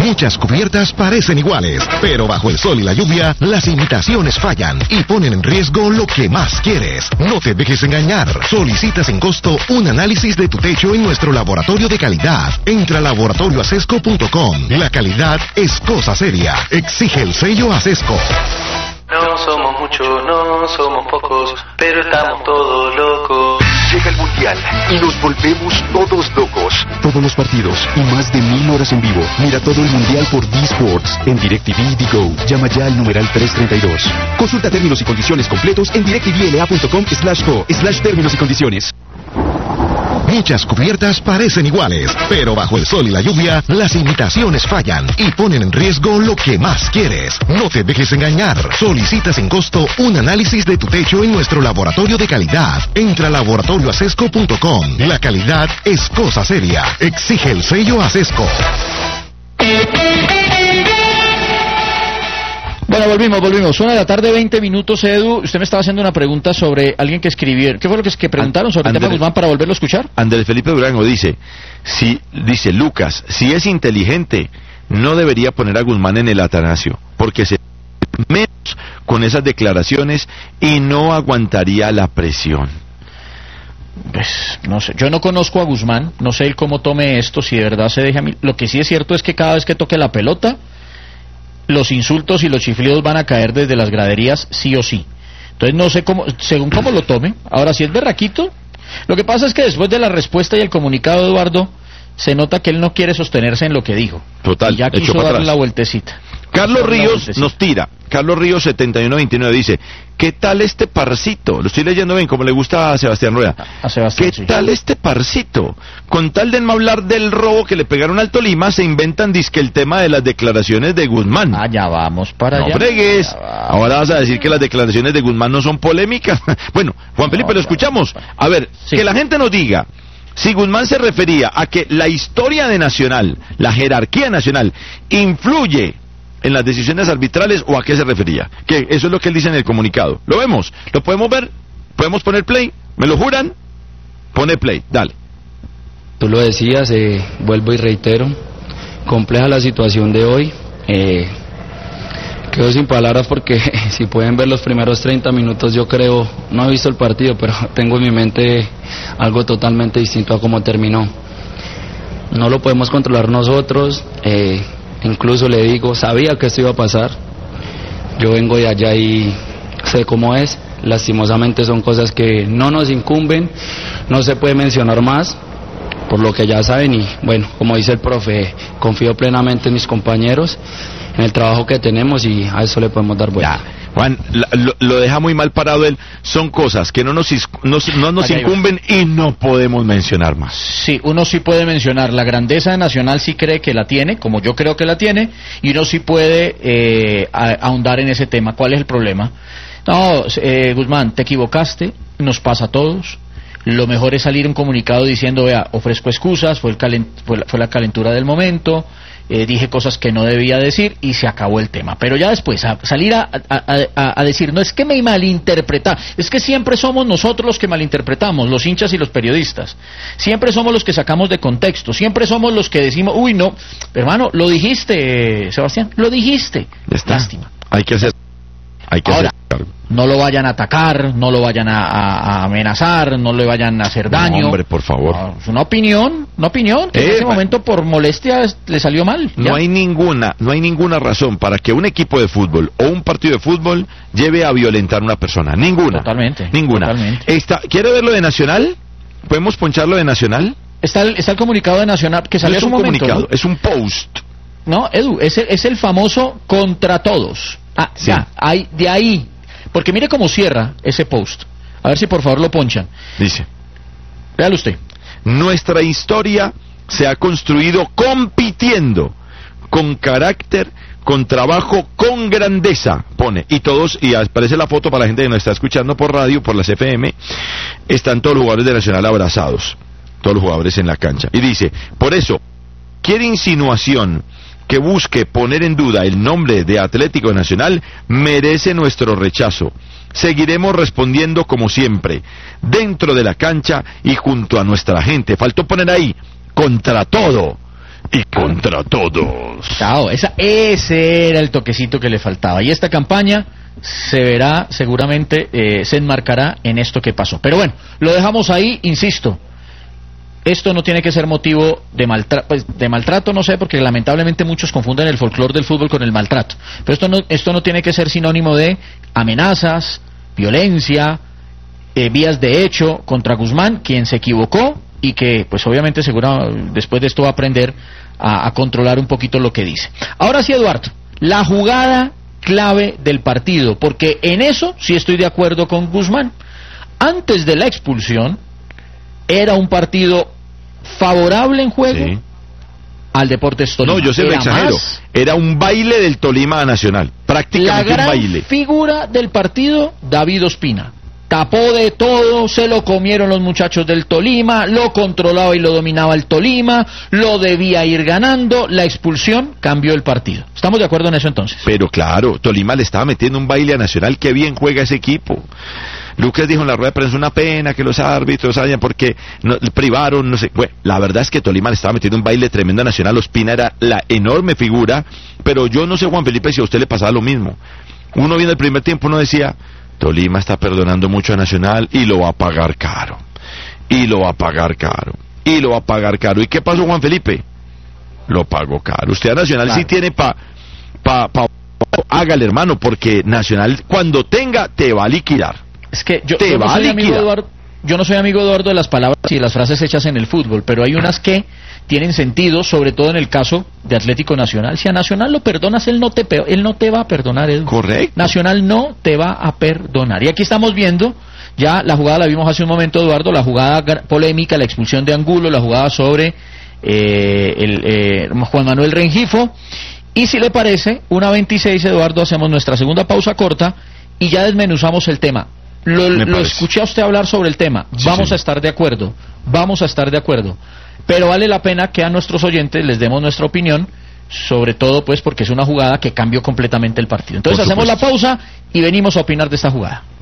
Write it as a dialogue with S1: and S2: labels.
S1: Muchas cubiertas parecen iguales, pero bajo el sol y la lluvia, las imitaciones fallan y ponen en riesgo lo que más quieres. No te dejes engañar. Solicita sin costo un análisis de tu techo en nuestro laboratorio de calidad. Entra a laboratorioasesco.com. La calidad es cosa seria. Exige el sello Asesco.
S2: No somos muchos, no somos pocos, pero estamos todos locos.
S3: Llega el Mundial y nos volvemos todos locos.
S4: Todos los partidos y más de 1000 horas en vivo. Mira todo el Mundial por D-Sports en DirecTV y Digo. Llama ya al numeral 332. Consulta términos y condiciones completos en directvla.com/co/términos y condiciones.
S1: Muchas cubiertas parecen iguales, pero bajo el sol y la lluvia, las imitaciones fallan y ponen en riesgo lo que más quieres. No te dejes engañar. Solicita sin costo un análisis de tu techo en nuestro laboratorio de calidad. Entra a laboratorioasesco.com. La calidad es cosa seria. Exige el sello Asesco.
S5: Bueno, volvimos. 1:20 p.m, Edu. Usted me estaba haciendo una pregunta sobre alguien que escribió. ¿Qué fue lo que preguntaron sobre el tema Guzmán para volverlo a escuchar?
S6: Andrés Felipe Durango dice Lucas, si es inteligente, no debería poner a Guzmán en el Atanasio, porque se menos con esas declaraciones y no aguantaría la presión.
S5: Pues, no sé, yo no conozco a Guzmán, no sé él cómo tome esto, si de verdad se deja a mí. Lo que sí es cierto es que cada vez que toque la pelota, los insultos y los chiflidos van a caer desde las graderías sí o sí. Entonces no sé según cómo lo tome. Ahora, si es berraquito, lo que pasa es que después de la respuesta y el comunicado de Eduardo, se nota que él no quiere sostenerse en lo que dijo.
S6: Total,
S5: y ya quiso darle la vueltecita.
S6: Carlos Ríos nos tira. Carlos Ríos 7129 dice: ¿qué tal este parcito? Lo estoy leyendo bien, como le gusta a Sebastián Rueda.
S5: A Sebastián,
S6: ¿Qué tal este parcito? Con tal de no hablar del robo que le pegaron al Tolima, se inventan disque el tema de las declaraciones de Guzmán.
S5: Ya vamos para allá.
S6: No fregues. Ahora vas a decir que las declaraciones de Guzmán no son polémicas. Bueno, Juan Felipe, lo escuchamos. A ver, sí. Que la gente nos diga si Guzmán se refería a que la historia de Nacional, la jerarquía nacional, influye en las decisiones arbitrales, o a qué se refería. Que eso es lo que él dice en el comunicado. ¿Lo vemos? ¿Lo podemos ver? ¿Podemos poner play? ¿Me lo juran? Pone play, dale.
S7: Tú lo decías, vuelvo y reitero, compleja la situación de hoy. Quedo sin palabras porque si pueden ver los primeros 30 minutos, yo creo, no he visto el partido, pero tengo en mi mente algo totalmente distinto a cómo terminó. No lo podemos controlar nosotros. Incluso le digo, sabía que esto iba a pasar. Yo vengo de allá y sé cómo es. Lastimosamente son cosas que no nos incumben, no se puede mencionar más, por lo que ya saben. Y bueno, como dice el profe, confío plenamente en mis compañeros, en el trabajo que tenemos, y a eso le podemos dar vuelta.
S6: Juan, lo deja muy mal parado él. Son cosas que no nos incumben y no podemos mencionar más.
S5: Sí, uno sí puede mencionar. La grandeza de Nacional sí cree que la tiene, como yo creo que la tiene, y uno sí puede ahondar en ese tema. ¿Cuál es el problema? No, Guzmán, te equivocaste, nos pasa a todos. Lo mejor es salir un comunicado diciendo, vea, ofrezco excusas, fue la calentura del momento, dije cosas que no debía decir y se acabó el tema. Pero ya después salir a decir, no es que me malinterpreta, es que siempre somos nosotros los que malinterpretamos, los hinchas y los periodistas. Siempre somos los que sacamos de contexto, siempre somos los que decimos, uy, no, hermano, lo dijiste, Sebastián, lo dijiste. Lástima.
S6: Hay que hacer
S5: Ahora, no lo vayan a atacar, no lo vayan a amenazar, no le vayan a hacer daño.
S6: No, hombre, por favor.
S5: No, es una opinión que en ese momento por molestia le salió mal.
S6: No hay ninguna razón para que un equipo de fútbol o un partido de fútbol lleve a violentar a una persona. Ninguna.
S5: Totalmente.
S6: Ninguna.
S5: Totalmente.
S6: ¿Quiere ver lo de Nacional? ¿Podemos poncharlo de Nacional?
S5: Está el comunicado de Nacional que salió hace un momento.
S6: Comunicado, ¿no? Es un post.
S5: No, Edu, es el famoso contra todos. Sí. Ya, de ahí, porque mire cómo cierra ese post. A ver si por favor lo ponchan.
S6: Dice:
S5: véalo usted.
S6: Nuestra historia se ha construido compitiendo, con carácter, con trabajo, con grandeza, pone. Y aparece la foto para la gente que nos está escuchando por radio, por las FM. Están todos los jugadores de Nacional abrazados, todos los jugadores en la cancha. Y dice: por eso, cualquier insinuación que busque poner en duda el nombre de Atlético Nacional merece nuestro rechazo. Seguiremos respondiendo como siempre, dentro de la cancha y junto a nuestra gente. Faltó poner ahí, contra todo. y contra todos.
S5: Chao, ese era el toquecito que le faltaba. Y esta campaña se verá, seguramente se enmarcará en esto que pasó. Pero bueno, lo dejamos ahí, insisto. Esto no tiene que ser motivo de maltrato, no sé, porque lamentablemente muchos confunden el folclore del fútbol con el maltrato. Pero esto no tiene que ser sinónimo de amenazas, violencia, vías de hecho contra Guzmán, quien se equivocó y que, pues obviamente, seguro después de esto va a aprender a controlar un poquito lo que dice. Ahora sí, Eduardo, la jugada clave del partido, porque en eso sí estoy de acuerdo con Guzmán. Antes de la expulsión, era un partido favorable en juego, sí, al Deportes Tolima.
S6: No, yo se lo exagero. Era un baile del Tolima a Nacional, prácticamente un baile. La gran
S5: figura del partido, David Ospina. Tapó de todo, se lo comieron los muchachos del Tolima, lo controlaba y lo dominaba el Tolima, lo debía ir ganando, la expulsión cambió el partido. ¿Estamos de acuerdo en eso entonces?
S6: Pero claro, Tolima le estaba metiendo un baile a Nacional, qué bien juega ese equipo. Lucas dijo en la rueda de prensa, una pena que los árbitros hayan porque privaron, no sé. Bueno, la verdad es que Tolima le estaba metiendo un baile tremendo a Nacional. Ospina era la enorme figura, pero yo no sé, Juan Felipe, si a usted le pasaba lo mismo. Uno viendo el primer tiempo, uno decía, Tolima está perdonando mucho a Nacional y lo va a pagar caro. Y lo va a pagar caro. Y lo va a pagar caro. ¿Y qué pasó, Juan Felipe? Lo pagó caro. Usted a Nacional claro, sí tiene hágale, hermano, porque Nacional cuando tenga te va a liquidar.
S5: Es que yo no soy amigo, Eduardo, de las palabras y de las frases hechas en el fútbol, pero hay unas que tienen sentido, sobre todo en el caso de Atlético Nacional. Si a Nacional lo perdonas, él no te va a perdonar, Edu.
S6: Correcto.
S5: Nacional no te va a perdonar. Y aquí estamos viendo, ya la jugada la vimos hace un momento, Eduardo, la jugada polémica, la expulsión de Angulo, la jugada sobre Juan Manuel Rengifo. Y si le parece, 1:26, Eduardo, hacemos nuestra segunda pausa corta y ya desmenuzamos el tema. Lo escuché a usted hablar sobre el tema. Sí, vamos a estar de acuerdo. Pero vale la pena que a nuestros oyentes les demos nuestra opinión, sobre todo pues porque es una jugada que cambió completamente el partido. Entonces hacemos la pausa y venimos a opinar de esta jugada.